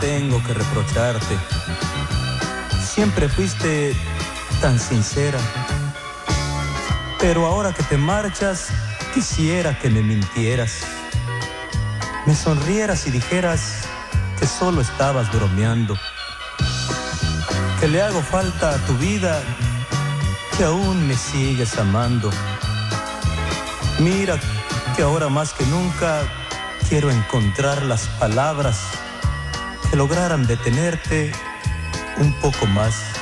tengo que reprocharte. Siempre fuiste tan sincera. Pero ahora que te marchas, quisiera que me mintieras. Me sonrieras y dijeras que solo estabas bromeando. Que le hago falta a tu vida, que aún me sigues amando. Mira que ahora más que nunca quiero encontrar las palabras que lograran detenerte un poco más.